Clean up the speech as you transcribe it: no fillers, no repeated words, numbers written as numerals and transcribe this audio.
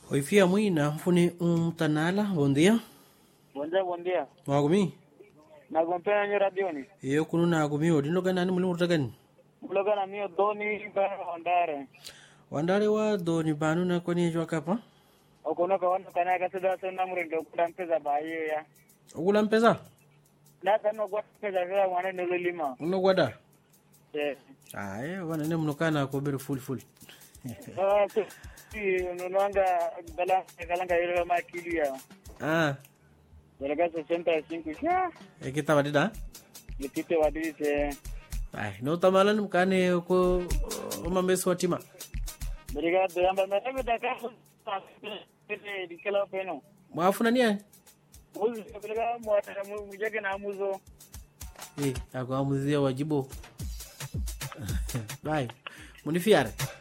Oifia mwina mfuni mtanala, bom dia. Bom dia. Mwagumi? Nagompea nyo radioni. Iyo kunu nagumi, odindo nani muli murutagani? Mulogana mio doni ba ondare. Wandare wa doni banu na koni jwa kapa? Okono ka wana kana ka sada sana murindo kutampeza ba hiyo ya. Ogula mpeza? Na kana kwa pesa za wana nililima. Unogwada? Yes. Aye, wana ne mnokana ko bere full. Nunanga galanga ile makili ya. Dalaga 65 ya. Kita wadida? Nikite wadise. Ay, no tamalan mkane ko mameso watima. Dalaga damba mebe daka. Dikela peno. Mwafuna niye? Uzi dalaga mwata mujage na muzo. Ako amuzia wajibu. Bye. Munifiare.